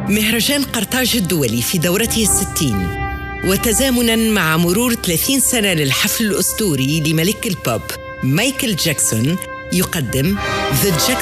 مهرجان قرطاج الدولي في دورته 60، وتزامناً مع مرور 30 سنة للحفل الأسطوري لملك البوب مايكل جاكسون، يقدم The